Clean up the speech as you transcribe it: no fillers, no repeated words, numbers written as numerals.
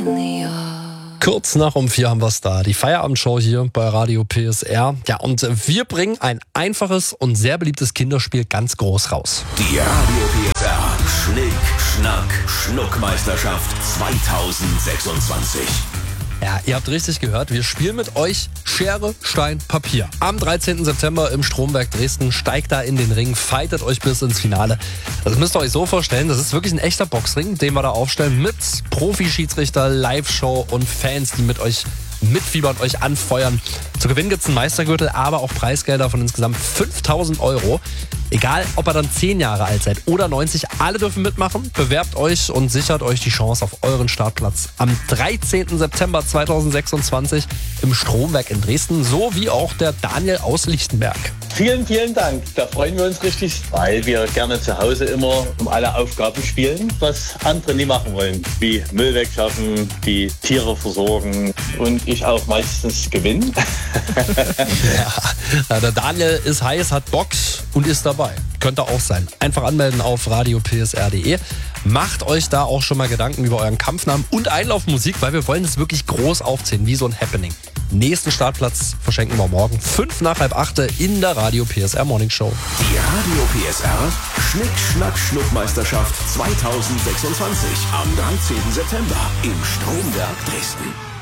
Kurz nach um 4 haben wir es da. Die Feierabendshow hier bei Radio PSR. Ja, und wir bringen ein einfaches und sehr beliebtes Kinderspiel ganz groß raus. Die Radio PSR Schnick, Schnack, Schnuckmeisterschaft 2026. Ja, ihr habt richtig gehört. Wir spielen mit euch Schere, Stein, Papier. Am 13. September im Stromberg Dresden. Steigt da in den Ring, fightet euch bis ins Finale. Das müsst ihr euch so vorstellen. Das ist wirklich ein echter Boxring, den wir da aufstellen. Mit Profi-Schiedsrichter, Live-Show und Fans, die mit euch mitfiebern, euch anfeuern. Zu gewinnen gibt es einen Meistergürtel, aber auch Preisgelder von insgesamt 5.000 €. Egal, ob ihr dann 10 Jahre alt seid oder 90, alle dürfen mitmachen. Bewerbt euch und sichert euch die Chance auf euren Startplatz am 13. September 2026 im Stromberg in Dresden, so wie auch der Daniel aus Lichtenberg. Vielen, vielen Dank. Da freuen wir uns richtig, weil wir gerne zu Hause immer um alle Aufgaben spielen, was andere nie machen wollen. Wie Müll wegschaffen, die Tiere versorgen und ich auch meistens gewinne. Ja, der Daniel ist heiß, hat Bock und ist dabei. Könnte auch sein. Einfach anmelden auf radiopsr.de. Macht euch da auch schon mal Gedanken über euren Kampfnamen und Einlaufmusik, weil wir wollen es wirklich groß aufziehen, wie so ein Happening. Nächsten Startplatz verschenken wir morgen 5 nach halb 8 in der Radio PSR Morning Show. Die Radio PSR Schnick, Schnack, Schnuckmeisterschaft 2026 am 13. September im Stromberg Dresden.